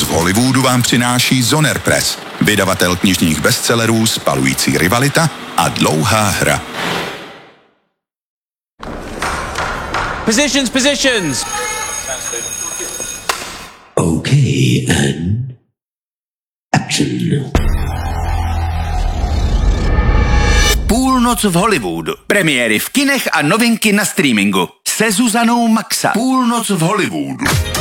v Hollywoodu vám přináší Zoner Press, vydavatel knižních bestsellerů Spalující rivalita a Dlouhá hra. Positions! Okay, and action. Půlnoc v Hollywoodu. Premiéry v kinech a novinky na streamingu. Se Zuzanou Maxa. Půlnoc v Hollywoodu.